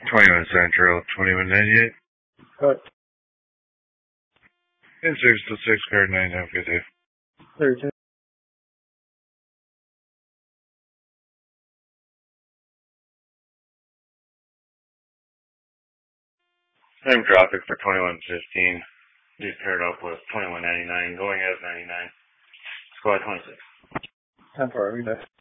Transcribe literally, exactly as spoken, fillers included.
twenty-one Central, twenty-one ninety-eight. Cut. In six to six, card nine, have a good day. thirty-two. Same traffic for twenty-one fifteen. Just paired up with twenty-one ninety-nine, going as ninety-nine. Squad twenty-six. ten four, every day.